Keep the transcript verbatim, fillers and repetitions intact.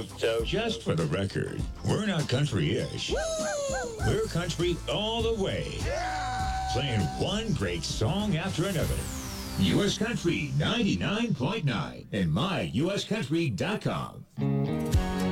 So just for the record, we're not country-ish. We're country all the way. Playing one great song after another. U S Country ninety-nine point nine and my U S country dot com.